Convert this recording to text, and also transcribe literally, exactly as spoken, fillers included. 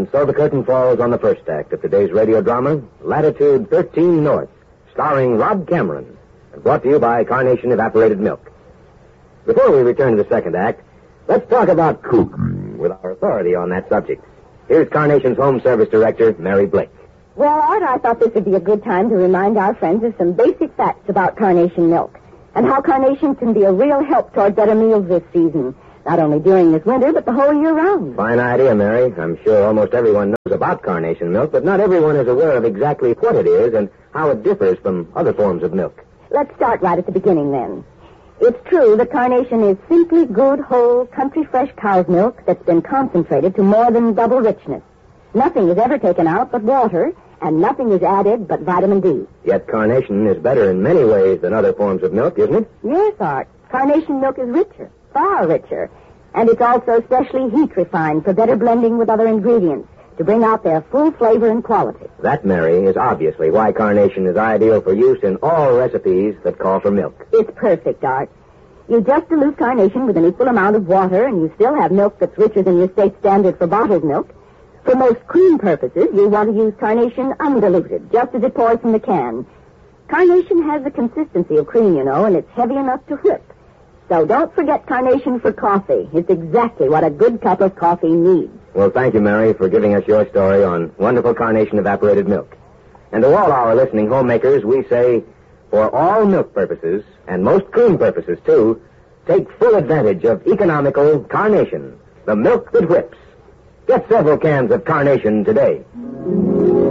And so the curtain falls on the first act of today's radio drama, Latitude thirteen North, starring Rod Cameron, and brought to you by Carnation Evaporated Milk. Before we return to the second act, let's talk about cooking with our authority on that subject. Here's Carnation's Home Service Director, Mary Blake. Well, Art, I thought this would be a good time to remind our friends of some basic facts about Carnation milk and how Carnation can be a real help toward better meals this season, not only during this winter, but the whole year round. Fine idea, Mary. I'm sure almost everyone knows about Carnation milk, but not everyone is aware of exactly what it is and how it differs from other forms of milk. Let's start right at the beginning, then. It's true that Carnation is simply good, whole, country-fresh cow's milk that's been concentrated to more than double richness. Nothing is ever taken out but water, and nothing is added but vitamin D. Yet Carnation is better in many ways than other forms of milk, isn't it? Yes, Art. Carnation milk is richer, far richer. And it's also specially heat refined for better blending with other ingredients to bring out their full flavor and quality. That, Mary, is obviously why Carnation is ideal for use in all recipes that call for milk. It's perfect, Art. You just dilute Carnation with an equal amount of water, and you still have milk that's richer than your state standard for bottled milk. For most cream purposes, you want to use Carnation undiluted, just as it pours from the can. Carnation has the consistency of cream, you know, and it's heavy enough to whip. So don't forget Carnation for coffee. It's exactly what a good cup of coffee needs. Well, thank you, Mary, for giving us your story on wonderful Carnation evaporated milk. And to all our listening homemakers, we say, for all milk purposes, and most cream purposes, too, take full advantage of economical Carnation, the milk that whips. Get several cans of Carnation today.